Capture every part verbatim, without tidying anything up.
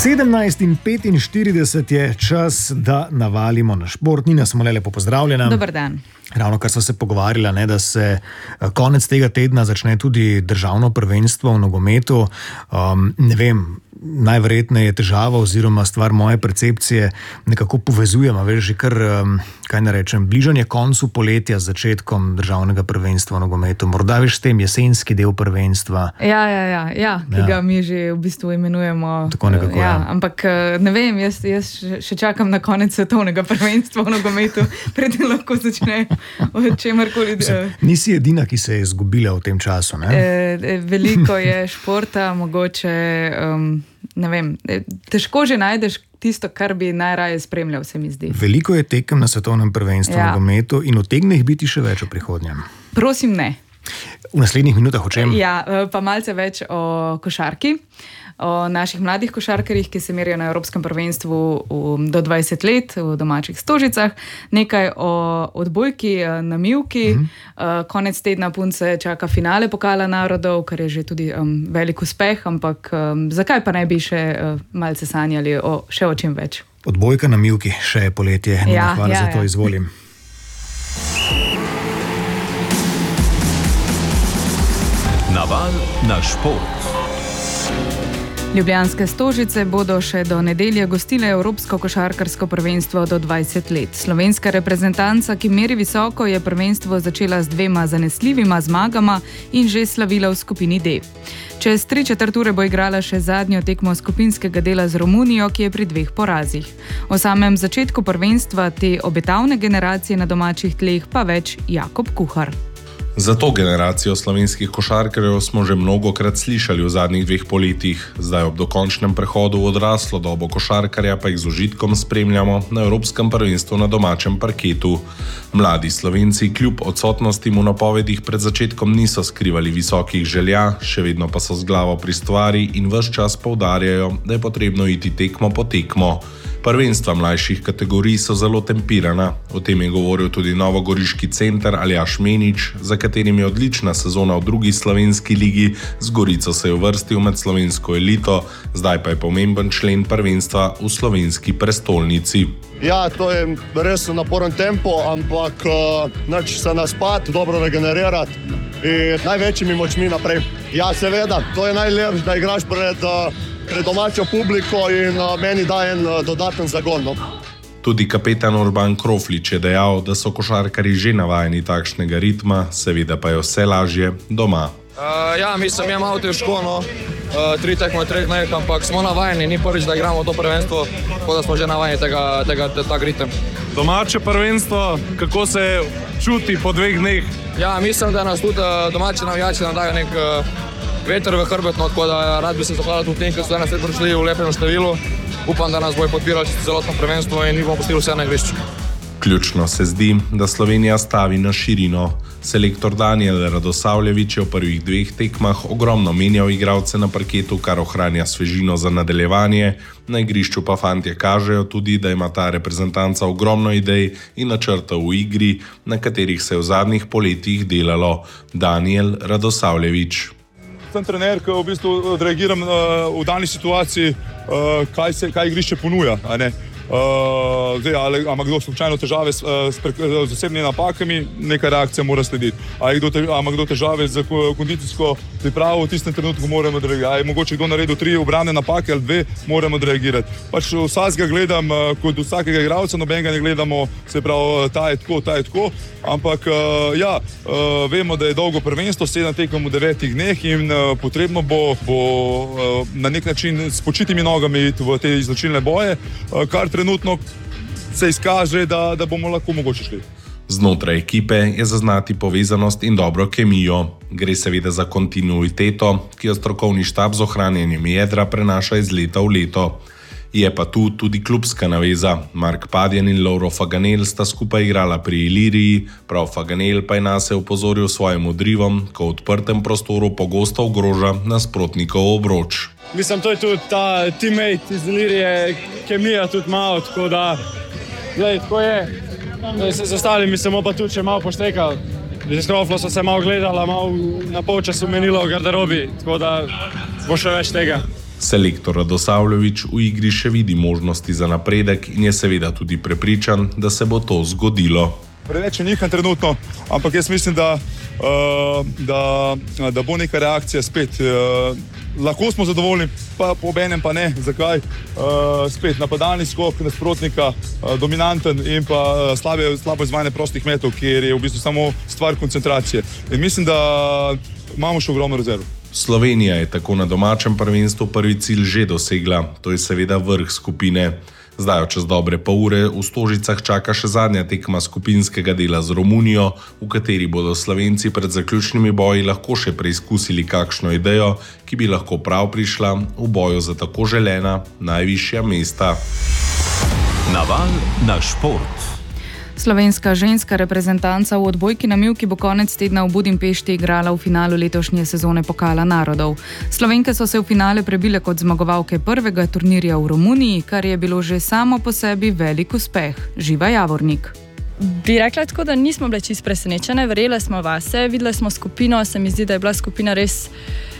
sedemnajst in petinštirideset je čas, da navalimo na šport. Nina Smole, lepo pozdravljena. Dober dan. Ravno kar so se pogovarjala, ne, da se konec tega tedna začne tudi državno prvenstvo v nogometu. Um, ne vem, najverjetneje je težava oziroma stvar moje percepcije nekako povezujemo, veš, že kar, um, kaj ne rečem, bližanje koncu poletja z začetkom državnega prvenstva v nogometu. Morda veš s tem jesenski del prvenstva. Ja, ja, ja, ja, ki ja. ga mi že v bistvu imenujemo. Tako nekako, ja. ja. Ampak ne vem, jaz, jaz še čakam na konec svetovnega prvenstva v nogometu, preden lahko začne o čemarkoli. Nisi edina, ki se je izgubila v tem času, ne? E, veliko je športa, mogoče, um, ne vem, težko že najdeš tisto, kar bi najraje spremljal, se mi zdi. Veliko je tekem na svetovnem prvenstvu ja. v nogometu in utegne jih biti še več v prihodnjem. Prosim, ne. V naslednjih minutah o čem? Ja, pa malce več o košarki, o naših mladih košarkarjih, ki se merijo na Evropskem prvenstvu do dvajset let v domačih Stožicah, nekaj o odbojki na mivki, mm-hmm. konec tedna punce čaka finale Pokala narodov, kar je že tudi um, velik uspeh, ampak um, zakaj pa ne bi še uh, malce sanjali o še o čem več? Odbojka na mivki, še je poletje. Ja, Hvala ja, za to, ja. izvolim. Naval na šport. Ljubljanske Stožice bodo še do nedelje gostile Evropsko košarkarsko prvenstvo do dvajset let. Slovenska reprezentanca, ki meri visoko, je prvenstvo začela z dvema zanesljivima zmagama in že slavila v skupini D. Čez tri četrt ure bo igrala še zadnjo tekmo skupinskega dela z Romunijo, ki je pri dveh porazih. O samem začetku prvenstva te obetavne generacije na domačih tleh pa več Jakob Kuhar. Za to generacijo slovenskih košarkarjev smo že mnogokrat slišali v zadnjih dveh poletjih. Zdaj ob dokončnem prehodu v odraslo dobo košarkarja pa jih z užitkom spremljamo na Evropskem prvenstvu na domačem parketu. Mladi Slovenci kljub odsotnostim v napovedih pred začetkom niso skrivali visokih želja, še vedno pa so z glavo pri stvari in ves čas poudarjajo, da je potrebno iti tekmo po tekmo. Prvenstva mlajših kategorij so zelo tempirana. O tem je govoril tudi novogoriški center Aljaž Menič, za katerim je odlična sezona v drugi slovenski ligi, z Gorico se je uvrstil med slovensko elito, zdaj pa je pomemben člen prvenstva v slovenski prestolnici. Ja, to je res naporen tempo, ampak uh, nič se naspati, dobro regenerirati in največjimi močmi naprej. Ja, seveda, to je najlepše, da igraš pred... Uh, pred domačo publiko in uh, meni daje en uh, dodaten zagon. No? Tudi kapetan Urban Kroflič je dejal, da so košarkarji že navajeni takšnega ritma, seveda pa je vse lažje doma. Uh, ja, mislim, je malo težko, no. uh, tri tekmo, treh dneh, ampak smo navajeni, ni prvič, da igramo to prvenstvo, tako da smo že navajeni tega, tega, tega ritem. Domače prvenstvo, kako se čuti po dveh dneh? Ja, mislim, da nas tudi uh, domači navijači nam dajo nek uh, veter v hrbet, no, tako da rad bi se zahvalil tudi tem, ki so danes prišli v lepem številu. Upam, da nas bojo podpirali celotno prvenstvo in jih bomo pustili vse na igrišču. Ključno se zdi, da Slovenija stavi na širino. Selektor Danijel Radosavljević je v prvih dveh tekmah ogromno menjal igralce na parketu, kar ohranja svežino za nadaljevanje. Na igrišču pa fantje kažejo tudi, da ima ta reprezentanca ogromno idej in načrtov v igri, na katerih se je v zadnjih poletjih delalo. Danijel Radosavljević. Sem trener, ki v bistvu odreagiram uh, v dani situaciji, uh, kaj, se, kaj igrišče ponuja. A ne? Uh, zdaj, ali ima kdo slučajno težave s, uh, s, z osebnimi napakami, neka reakcija mora slediti. Ali ima kdo težave z kondicijsko pripravo, v tistem trenutku moramo odreagirati. Ali je mogoče kdo naredil tri obrane napake ali dve, moramo odreagirati. Pač vsakega gledam uh, kot vsakega igralca, nobenega ne gledamo, se pravi, ta je tako, ta je tako. Ampak uh, ja, uh, vemo, da je dolgo prvenstvo, sedem tekem v devetih dneh in uh, potrebno bo, bo uh, na nek način s počitimi nogami iti v te izločilne boje, uh, kar trenutno se izkaže, da, da bomo lahko mogoče šli. Znotraj ekipe je zaznati povezanost in dobro kemijo. Gre seveda za kontinuiteto, ki jo strokovni štab z ohranjanjem jedra prenaša iz leta v leto. Je pa tu tudi klubska naveza. Mark Padjen in Lovro Faganel sta skupaj igrala pri Iliriji, prav Faganel pa je nase opozoril svojim odrivom, ko v odprtem prostoru pogosto ogroža nasprotnikov obroč. Mislim, to je tudi ta teammate iz Ilirije, kemija tudi malo, tako da, gledaj, tako je. Z ostalimi se bomo pa tudi še malo poštekali. Z Kroflo so se malo gledala, malo na polčasu menilo v garderobi, tako da bo še več tega. Selektor Radosavljević v igri še vidi možnosti za napredek in je seveda tudi prepričan, da se bo to zgodilo. Preveč je njiham trenutno, ampak jaz mislim, da, uh, da, da bo neka reakcija spet. Uh, lahko smo zadovoljni, pa obenem pa ne. Zakaj? Uh, spet napadalni skok nasprotnika, uh, dominanten in pa uh, slabe, slabo izvajanje prostih metov, kjer je v bistvu samo stvar koncentracije. In mislim, da imamo še ogromno rezerv. Slovenija je tako na domačem prvenstvu prvi cilj že dosegla, to je seveda vrh skupine. Zdaj jo čez dobre pol ure v Stožicah čaka še zadnja tekma skupinskega dela z Romunijo, v kateri bodo Slovenci pred zaključnimi boji lahko še preizkusili kakšno idejo, ki bi lahko prav prišla v boju za tako želena najvišja mesta. Naval na šport. Slovenska ženska reprezentanca v odbojki na mivki bo konec tedna v Budimpešti igrala v finalu letošnje sezone Pokala narodov. Slovenke so se v finale prebile kot zmagovalke prvega turnirja v Romuniji, kar je bilo že samo po sebi velik uspeh. Živa Javornik. Bi rekla tako, da nismo bile čisto presenečene, verjele smo vase, videli smo skupino, se mi zdi, da je bila skupina res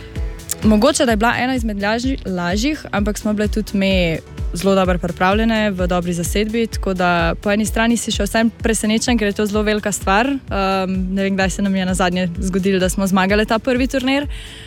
mogoče, da je bila ena izmed lažjih, ampak smo bile tudi mi zelo dobro pripravljene, v dobri zasedbi, tako da po eni strani si še vsem presenečen, ker je to zelo velika stvar. Um, ne vem, kdaj se nam je na zadnje zgodilo, da smo zmagali ta prvi turnir,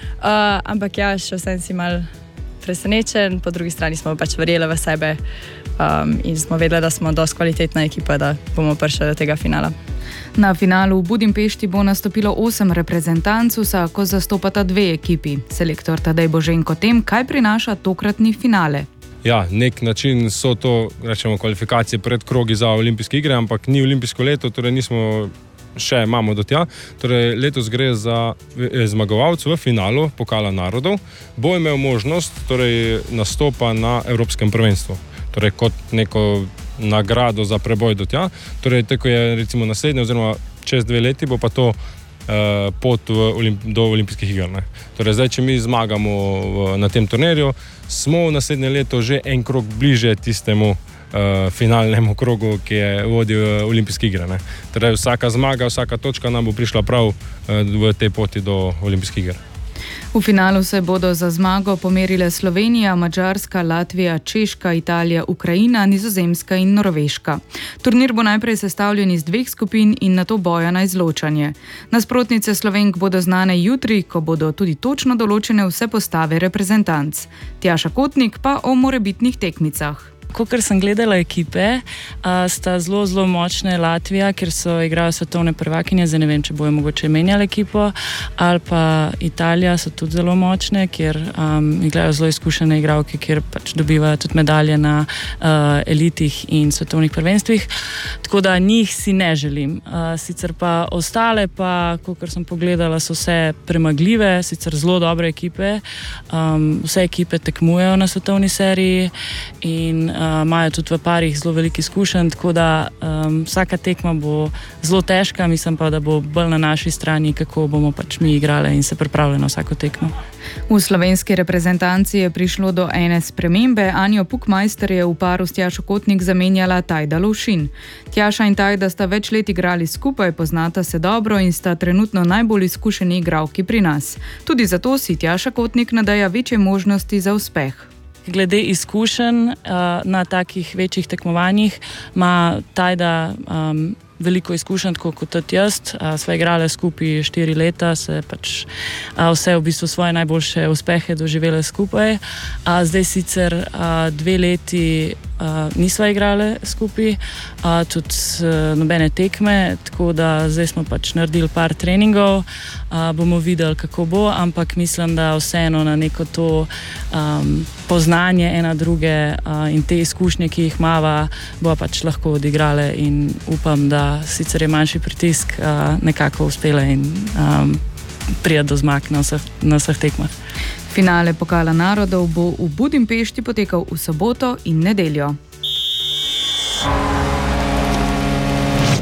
uh, ampak ja, še vsem si mal presenečen, po drugi strani smo pač verjeli v sebe um, in smo vedeli, da smo dosti kvalitetna ekipa, da bomo prišli do tega finala. Na finalu v Budimpešti bo nastopilo osem reprezentanc, vsako zastopata dve ekipi. Selektor Tadej Boženko tem, kaj prinaša tokratni finale. Ja, nek način so to, rečemo, kvalifikacije pred krogi za olimpijske igre, ampak ni olimpijsko leto, torej nismo še, imamo do tja. Torej, letos gre za zmagovalce v finalu Pokala narodov, bo imel možnost torej, nastopa na Evropskem prvenstvu, torej kot neko nagrado za preboj do tja. Torej, tako je recimo naslednje, oziroma čez dve leti bo pa to uh, pot v olimp do olimpijskih iger. Ne. Torej, zdaj, če mi zmagamo v, na tem turnirju, smo v naslednje leto že en krog bliže tistemu uh, finalnemu krogu, ki je vodil olimpijske igre. Ne. Torej, vsaka zmaga, vsaka točka nam bo prišla prav uh, v tej poti do olimpijskih iger. V finalu se bodo za zmago pomerile Slovenija, Madžarska, Latvija, Češka, Italija, Ukrajina, Nizozemska in Norveška. Turnir bo najprej sestavljen iz dveh skupin in nato boja na izločanje. Nasprotnice Slovenk bodo znane jutri, ko bodo tudi točno določene vse postave reprezentanc. Tjaša Kotnik pa o morebitnih tekmicah. Kakor sem gledala ekipe, sta zelo, zelo močne Latvija, ker so igrali svetovne prvakinje, zdaj ne vem, če bojo mogoče menjali ekipo, ali pa Italija so tudi zelo močne, ker um, igrajo zelo izkušene igralke, kjer pač dobivajo tudi medalje na uh, elitih in svetovnih prvenstvih. Tako da njih si ne želim. Uh, sicer pa ostale, pa, kakor sem pogledala, so vse premagljive, sicer zelo dobre ekipe. Um, vse ekipe tekmujejo na svetovni seriji in imajo uh, tudi v parih zelo veliko izkušenj, tako da um, vsaka tekma bo zelo težka, mislim pa, da bo bolj na naši strani, kako bomo pač mi igrali in se pripravljali na vsako tekmo. V slovenski reprezentanci je prišlo do ene spremembe. Anjo Pukmajster je v paru s Tjašo Kotnik zamenjala Tajda Lovšin. Tjaša in Tajda sta več let igrali skupaj, poznata se dobro in sta trenutno najbolj izkušeni igralki pri nas. Tudi zato si Tjaša Kotnik nadaja večje možnosti za uspeh. Glede izkušenj uh, na takih večjih tekmovanjih ima Tajda um, veliko izkušenj, kot tudi jaz. Uh, sva igrala skupaj štiri leta, se pač uh, vse v bistvu svoje najboljše uspehe doživele skupaj. Uh, zdaj sicer uh, dve leti uh, nisva igrale skupaj, uh, tudi uh, nobene tekme, tako da zdaj smo pač naredili par treningov. Uh, bomo videli, kako bo, ampak mislim, da vseeno na neko to um, poznanje ena druge uh, in te izkušnje, ki jih imava, bo pač lahko odigrale in upam, da sicer je manjši pritisk uh, nekako uspela in um, prija do zmag na vseh, na vseh tekmah. Finale Pokala narodov bo v Budimpešti potekal v soboto in nedeljo.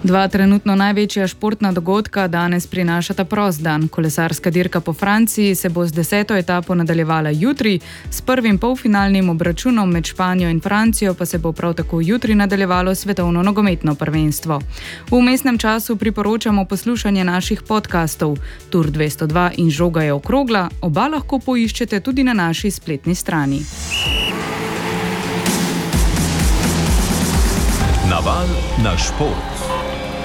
Dva trenutno največja športna dogodka danes prinašata prost dan. Kolesarska dirka po Franciji se bo z deseto etapo nadaljevala jutri, s prvim polfinalnim obračunom med Španijo in Francijo pa se bo prav tako jutri nadaljevalo svetovno nogometno prvenstvo. V vmesnem času priporočamo poslušanje naših podcastov. Tur dvesto dva in Žoga je okrogla, oba lahko poiščete tudi na naši spletni strani. Naval na šport.